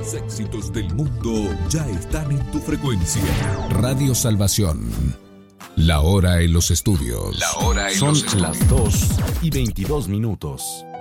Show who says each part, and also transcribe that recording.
Speaker 1: Los éxitos del mundo ya están en tu frecuencia.
Speaker 2: Radio Salvación. La hora en los estudios.
Speaker 3: Son las 2:22.